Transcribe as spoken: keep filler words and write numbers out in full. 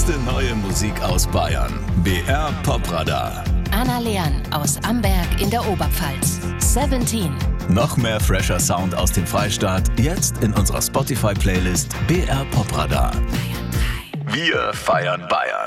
beste neue Musik aus Bayern. B R Popradar. Anna Leon aus Amberg in der Oberpfalz. Seventeen. Noch mehr fresher Sound aus dem Freistaat, jetzt in unserer Spotify-Playlist B R Popradar. Bayern drei. Wir feiern Bayern.